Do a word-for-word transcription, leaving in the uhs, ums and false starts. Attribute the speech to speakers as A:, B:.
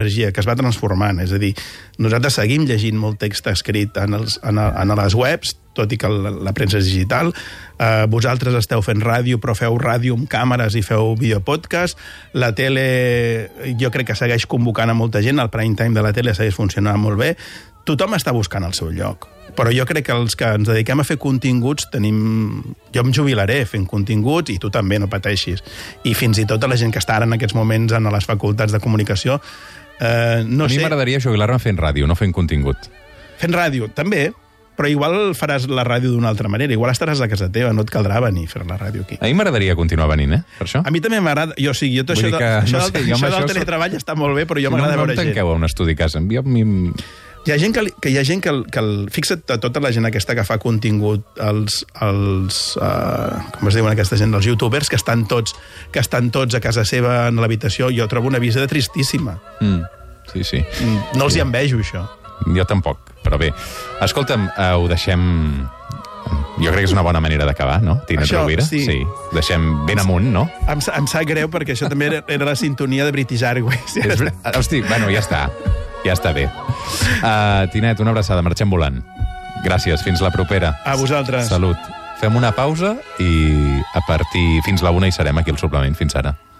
A: energia, que es va transformant. És a dir, nosaltres seguim llegint molt text escrit en, els, en, a, en les webs, tot i que la, la premsa és digital. Uh, vosaltres esteu fent ràdio, però feu ràdio amb càmeres i feu videopodcast. La tele, jo crec que segueix convocant a molta gent, el prime time de la tele segueix funcionant molt bé. Tothom està buscant el seu lloc. Però jo crec que els que ens dediquem a fer continguts tenim... Jo em jubilaré fent continguts i tu també, no pateixis. I fins i tot a la gent que està ara en aquests moments en les facultats de comunicació, eh, no
B: a
A: sé...
B: mi m'agradaria jubilar-me fent ràdio, no fent contingut.
A: Fent ràdio, també, però igual faràs la ràdio d'una altra manera. Igual estaràs a casa teva, no et caldrà venir a fer la ràdio aquí.
B: A mi m'agradaria continuar venint, eh, per això.
A: A mi també m'agrada... Jo, sí, jo, això, de,
B: que,
A: això,
B: no sé,
A: del, això del
B: això
A: teletreball està molt bé, però jo m'agrada
B: no, no
A: veure gent.
B: No em tanqueu a un estudi a casa. Jo, mi...
A: Hi ha gent que, que, hi ha gent que, el, que el, fixa't a tota la gent aquesta que fa contingut, els, els uh, com es diuen aquesta gent, els youtubers, que estan tots, que estan tots a casa seva en l'habitació, jo trobo una visita tristíssima.
B: Mm, sí, sí.
A: No els hi envejo, això.
B: Jo tampoc, però bé. Escolta'm, uh, ho deixem... Jo crec que és una bona manera d'acabar, no? Tina Rovira?
A: Sí.
B: sí. Deixem ben amunt, no?
A: Em, em sap greu perquè això també era, era la sintonia de British Airways.
B: És... Hosti, bueno, ja està. Ja està bé. Uh, Tinet, una abraçada, marxem volant. Gràcies, fins la propera.
A: A vosaltres.
B: Salut. Fem una pausa i a partir fins la una hi serem aquí al suplement. Fins ara.